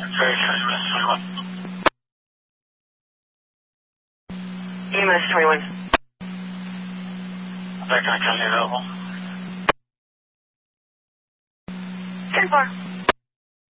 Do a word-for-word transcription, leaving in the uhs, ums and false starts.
Very good. twenty-one. E M S twenty-one. Back on currently available. ten four.